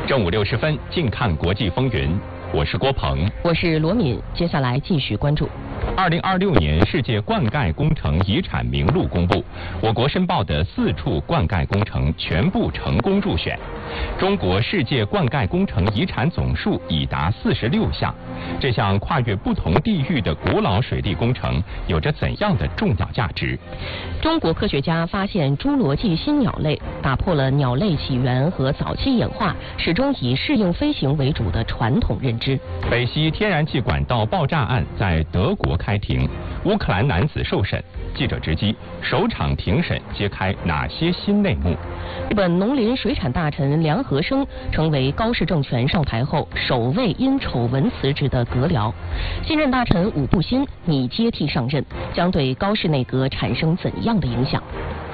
正午60分，近看国际风云。我是郭鹏， 我是罗敏。接下来继续关注。 2026年世界灌溉工程遗产名录公布，我国申报的4处灌溉工程全部成功入选。中国世界灌溉工程遗产总数已达46项。这项跨越不同地域的古老水利工程有着怎样的重要价值？ 中国科学家发现侏罗纪新鸟类，打破了鸟类起源和早期演化始终以适应飞行为主的传统认知。 北溪天然气管道爆炸案在德国开庭，乌克兰男子受审。记者直击首场庭审揭开哪些新内幕？ 日本农林水产大臣梁和生成为高市政权上台后首位因丑闻辞职的阁僚。新任大臣武部新拟接替上任，将对高市内阁产生怎样的影响？